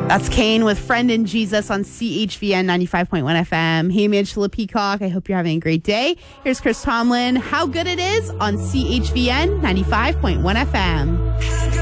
That's Kane with Friend in Jesus on CHVN 95.1 FM. Hey, Angela Peacock. I hope you're having a great day. Here's Chris Tomlin. How good it is on CHVN 95.1 FM.